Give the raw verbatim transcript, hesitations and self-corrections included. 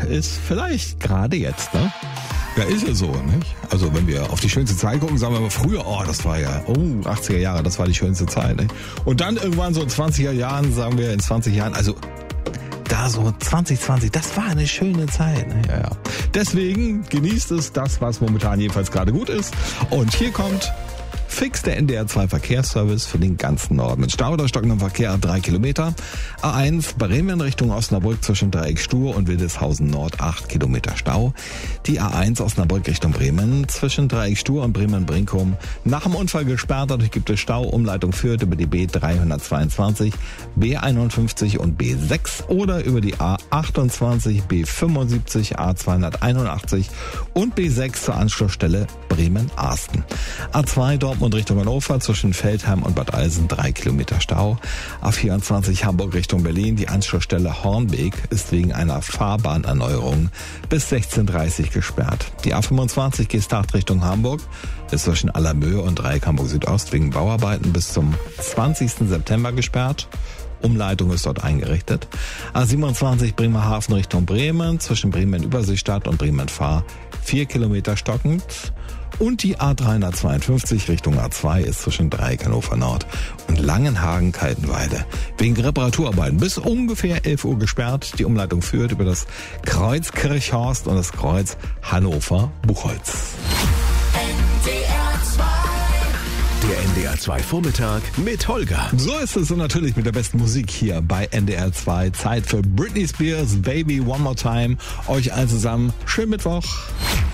ist vielleicht gerade jetzt, ne? Ja, ist ja so, nicht? Also wenn wir auf die schönste Zeit gucken, sagen wir mal früher, oh, das war ja, oh, achtziger Jahre, das war die schönste Zeit, nicht? Und dann irgendwann so in zwanziger Jahren, sagen wir in zwanzig Jahren, also da so zwanzig zwanzig, das war eine schöne Zeit, ne? Ja, ja. Deswegen genießt es das, was momentan jedenfalls gerade gut ist. Und hier kommt Fix, der N D R zwei Verkehrsservice für den ganzen Norden. Mit Stau oder stockendem Verkehr drei Kilometer. A eins Bremen Richtung Osnabrück zwischen Dreieck Stur und Wildeshausen Nord acht Kilometer Stau. Die A eins Osnabrück Richtung Bremen zwischen Dreieck Stur und Bremen-Brinkum. Nach dem Unfall gesperrt, dadurch gibt es Stau. Umleitung Fürth über die B dreihundertzweiundzwanzig, B einundfünfzig und B sechs oder über die A achtundzwanzig, B fünfundsiebzig, A zweihunderteinundachtzig und B sechs zur Anschlussstelle Bremen-Arsten. A zwei Dortmund Richtung Hannover zwischen Feldheim und Bad Eilsen drei Kilometer Stau. A vierundzwanzig Hamburg Richtung Berlin. Die Anschlussstelle Hornbeek ist wegen einer Fahrbahnerneuerung bis sechzehn Uhr dreißig gesperrt. Die A fünfundzwanzig Gestacht Richtung Hamburg ist zwischen Allermöhe und Dreieck Hamburg Südost wegen Bauarbeiten bis zum zwanzigsten September gesperrt. Umleitung ist dort eingerichtet. A siebenundzwanzig Bremerhaven Richtung Bremen zwischen Bremen-Überseestadt und Bremen-Fahr vier Kilometer stockend. Und die A dreihundertzweiundfünfzig Richtung A zwei ist zwischen Dreieck Hannover Nord und Langenhagen-Kaltenweide wegen Reparaturarbeiten bis ungefähr elf Uhr gesperrt. Die Umleitung führt über das Kreuz Kirchhorst und das Kreuz Hannover-Buchholz. Der N D R zwei Vormittag mit Holger. So ist es und natürlich mit der besten Musik hier bei N D R zwei. Zeit für Britney Spears, Baby One More Time. Euch allen zusammen schönen Mittwoch.